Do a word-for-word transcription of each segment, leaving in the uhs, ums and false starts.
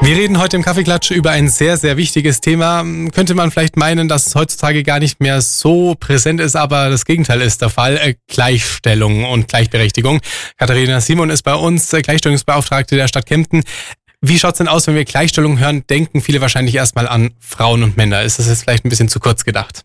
Wir reden heute im Kaffeeklatsch über ein sehr, sehr wichtiges Thema. Könnte man vielleicht meinen, dass es heutzutage gar nicht mehr so präsent ist, aber das Gegenteil ist der Fall. Äh, Gleichstellung und Gleichberechtigung. Katharina Simon ist bei uns äh, Gleichstellungsbeauftragte der Stadt Kempten. Wie schaut's denn aus, wenn wir Gleichstellung hören? Denken viele wahrscheinlich erstmal an Frauen und Männer. Ist das jetzt vielleicht ein bisschen zu kurz gedacht?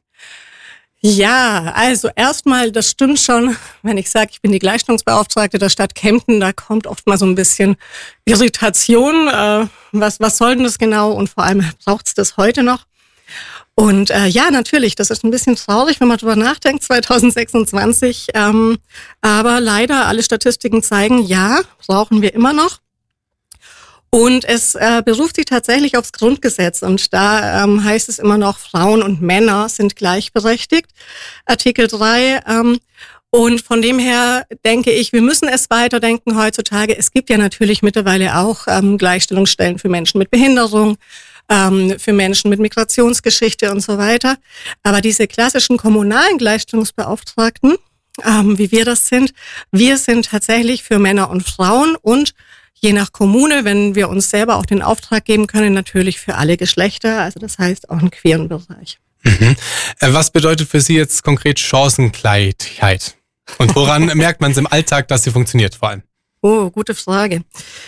Ja, also erstmal, das stimmt schon, wenn ich sage, ich bin die Gleichstellungsbeauftragte der Stadt Kempten, da kommt oft mal so ein bisschen Irritation. Äh, was, was soll denn das genau und vor allem braucht's das heute noch? Und äh, ja, natürlich, das ist ein bisschen traurig, wenn man drüber nachdenkt, zwanzig sechsundzwanzig. Ähm, aber leider, alle Statistiken zeigen, ja, brauchen wir immer noch. Und es äh, beruft sich tatsächlich aufs Grundgesetz und da ähm, heißt es immer noch, Frauen und Männer sind gleichberechtigt, Artikel drei. Ähm, und von dem her denke ich, wir müssen es weiterdenken heutzutage. Es gibt ja natürlich mittlerweile auch ähm, Gleichstellungsstellen für Menschen mit Behinderung, ähm, für Menschen mit Migrationsgeschichte und so weiter. Aber diese klassischen kommunalen Gleichstellungsbeauftragten, ähm, wie wir das sind, wir sind tatsächlich für Männer und Frauen und je nach Kommune, wenn wir uns selber auch den Auftrag geben können, natürlich für alle Geschlechter, also das heißt auch einen queeren Bereich. Mhm. Was bedeutet für Sie jetzt konkret Chancengleichheit? Und woran merkt man es im Alltag, dass sie funktioniert vor allem? Oh, gute Frage.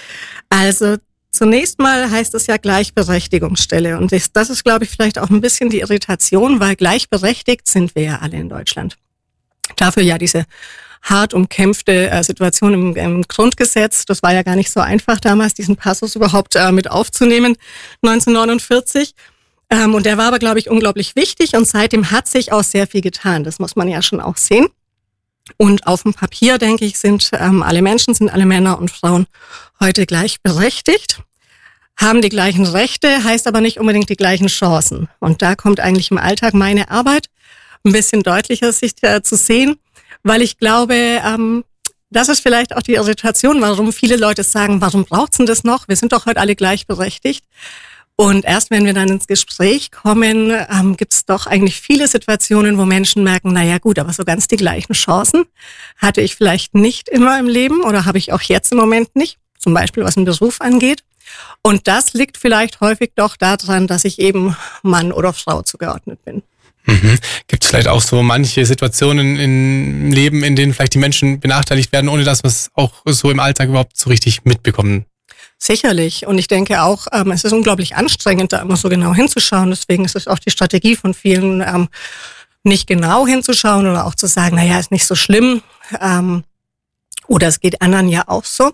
Also zunächst mal heißt es ja Gleichberechtigungsstelle und das, das ist, glaube ich, vielleicht auch ein bisschen die Irritation, weil gleichberechtigt sind wir ja alle in Deutschland. Dafür ja diese hart umkämpfte äh, Situation im, im Grundgesetz. Das war ja gar nicht so einfach damals, diesen Passus überhaupt äh, mit aufzunehmen, neunzehnhundertneunundvierzig. Ähm, und der war aber, glaube ich, unglaublich wichtig und seitdem hat sich auch sehr viel getan. Das muss man ja schon auch sehen. Und auf dem Papier, denke ich, sind ähm, alle Menschen, sind alle Männer und Frauen heute gleichberechtigt, haben die gleichen Rechte, heißt aber nicht unbedingt die gleichen Chancen. Und da kommt eigentlich im Alltag meine Arbeit ein bisschen deutlicher sich äh, zu sehen. Weil ich glaube, ähm, das ist vielleicht auch die Irritation, warum viele Leute sagen, warum braucht's denn das noch? Wir sind doch heute alle gleichberechtigt. Und erst wenn wir dann ins Gespräch kommen, ähm, gibt's doch eigentlich viele Situationen, wo Menschen merken, na ja gut, aber so ganz die gleichen Chancen hatte ich vielleicht nicht immer im Leben oder habe ich auch jetzt im Moment nicht, zum Beispiel was den Beruf angeht. Und das liegt vielleicht häufig doch daran, dass ich eben Mann oder Frau zugeordnet bin. Mhm. Gibt es vielleicht auch so manche Situationen im Leben, in denen vielleicht die Menschen benachteiligt werden, ohne dass wir es auch so im Alltag überhaupt so richtig mitbekommen? Sicherlich. Und ich denke auch, ähm, es ist unglaublich anstrengend, da immer so genau hinzuschauen. Deswegen ist es auch die Strategie von vielen, ähm, nicht genau hinzuschauen oder auch zu sagen, naja, ist nicht so schlimm. Ähm, oder es geht anderen ja auch so.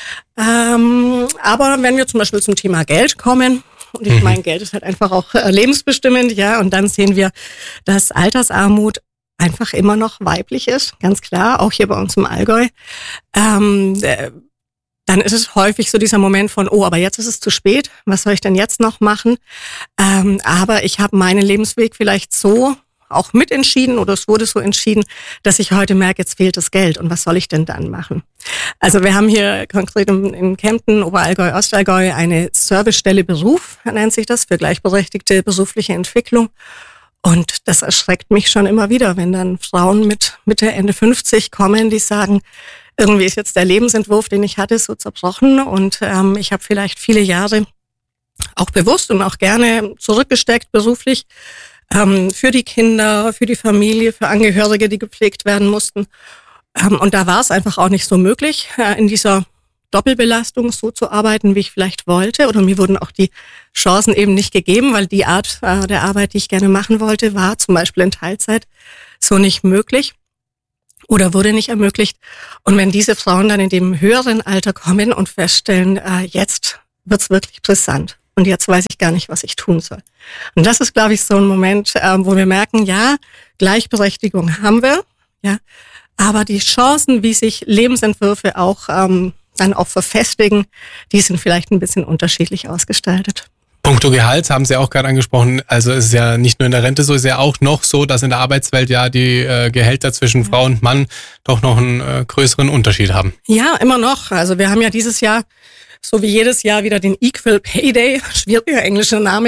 Ähm, aber wenn wir zum Beispiel zum Thema Geld kommen, und ich meine, Geld ist halt einfach auch äh, lebensbestimmend, ja. Und dann sehen wir, dass Altersarmut einfach immer noch weiblich ist, ganz klar, auch hier bei uns im Allgäu. Ähm, äh, dann ist es häufig so dieser Moment von, oh, aber jetzt ist es zu spät, was soll ich denn jetzt noch machen? Ähm, aber ich habe meinen Lebensweg vielleicht so auch mitentschieden oder es wurde so entschieden, dass ich heute merke, jetzt fehlt das Geld und was soll ich denn dann machen? Also wir haben hier konkret in Kempten, Oberallgäu, Ostallgäu eine Servicestelle Beruf, nennt sich das, für gleichberechtigte berufliche Entwicklung. Und das erschreckt mich schon immer wieder, wenn dann Frauen mit Mitte, Ende fünfzig kommen, die sagen, irgendwie ist jetzt der Lebensentwurf, den ich hatte, so zerbrochen und ähm, ich habe vielleicht viele Jahre auch bewusst und auch gerne zurückgesteckt beruflich, für die Kinder, für die Familie, für Angehörige, die gepflegt werden mussten. Und da war es einfach auch nicht so möglich, in dieser Doppelbelastung so zu arbeiten, wie ich vielleicht wollte. Oder mir wurden auch die Chancen eben nicht gegeben, weil die Art der Arbeit, die ich gerne machen wollte, war zum Beispiel in Teilzeit so nicht möglich oder wurde nicht ermöglicht. Und wenn diese Frauen dann in dem höheren Alter kommen und feststellen, jetzt wird's wirklich brisant. Und jetzt weiß ich gar nicht, was ich tun soll. Und das ist, glaube ich, so ein Moment, ähm, wo wir merken, ja, Gleichberechtigung haben wir, ja, aber die Chancen, wie sich Lebensentwürfe auch ähm, dann auch verfestigen, die sind vielleicht ein bisschen unterschiedlich ausgestaltet. Punkto Gehalt haben Sie auch gerade angesprochen. Also es ist ja nicht nur in der Rente so, es ist ja auch noch so, dass in der Arbeitswelt ja die äh, Gehälter zwischen Frau und Mann doch noch einen äh, größeren Unterschied haben. Ja, immer noch. Also wir haben ja dieses Jahr so wie jedes Jahr wieder den Equal Pay Day, schwieriger englischer Name.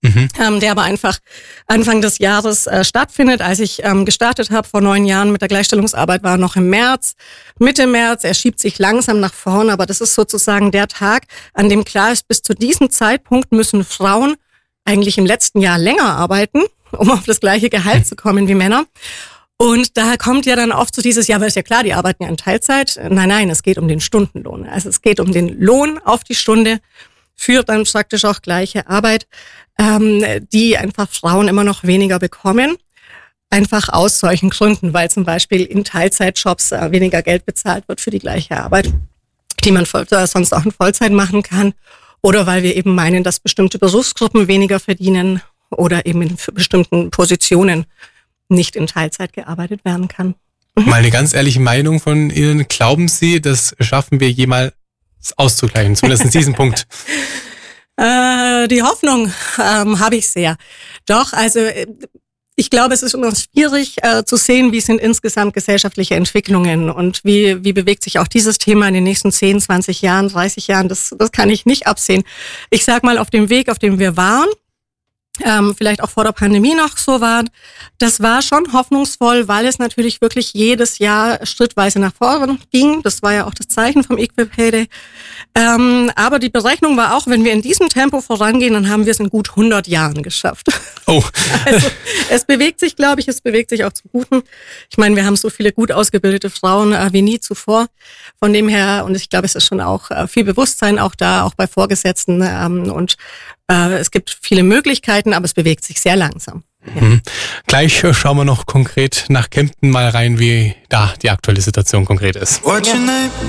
Mhm. Ähm, der aber einfach Anfang des Jahres äh, stattfindet. Als ich ähm, gestartet habe vor neun Jahren mit der Gleichstellungsarbeit, war noch im März, Mitte März. Er schiebt sich langsam nach vorn, aber das ist sozusagen der Tag, an dem klar ist, bis zu diesem Zeitpunkt müssen Frauen eigentlich im letzten Jahr länger arbeiten, um auf das gleiche Gehalt zu kommen wie Männer. Und da kommt ja dann oft so dieses, ja, aber ist ja klar, die arbeiten ja in Teilzeit. Nein, nein, es geht um den Stundenlohn. Also es geht um den Lohn auf die Stunde für dann praktisch auch gleiche Arbeit, ähm, die einfach Frauen immer noch weniger bekommen. Einfach aus solchen Gründen, weil zum Beispiel in Teilzeitjobs äh, weniger Geld bezahlt wird für die gleiche Arbeit, die man voll, äh, sonst auch in Vollzeit machen kann. Oder weil wir eben meinen, dass bestimmte Berufsgruppen weniger verdienen oder eben in bestimmten Positionen nicht in Teilzeit gearbeitet werden kann. Mhm. Mal eine ganz ehrliche Meinung von Ihnen. Glauben Sie, das schaffen wir jemals auszugleichen, zumindest diesen Punkt? Äh, die Hoffnung ähm, habe ich sehr. Doch, also ich glaube, es ist immer schwierig äh, zu sehen, wie sind insgesamt gesellschaftliche Entwicklungen und wie wie bewegt sich auch dieses Thema in den nächsten zehn, zwanzig Jahren, dreißig Jahren. Das, das kann ich nicht absehen. Ich sag mal, auf dem Weg, auf dem wir waren, ähm, vielleicht auch vor der Pandemie noch so waren, das war schon hoffnungsvoll, weil es natürlich wirklich jedes Jahr schrittweise nach vorne ging. Das war ja auch das Zeichen vom Equal Pay Day. Ähm, aber die Berechnung war auch, wenn wir in diesem Tempo vorangehen, dann haben wir es in gut hundert Jahren geschafft. Oh. Also es bewegt sich, glaube ich, es bewegt sich auch zum Guten. Ich meine, wir haben so viele gut ausgebildete Frauen äh, wie nie zuvor. Von dem her, und ich glaube, es ist schon auch äh, viel Bewusstsein auch da, auch bei Vorgesetzten. Ähm, und äh, es gibt viele Möglichkeiten, aber es bewegt sich sehr langsam. Ja. Mhm. Gleich schauen wir noch konkret nach Kempten mal rein, wie da die aktuelle Situation konkret ist. Ja.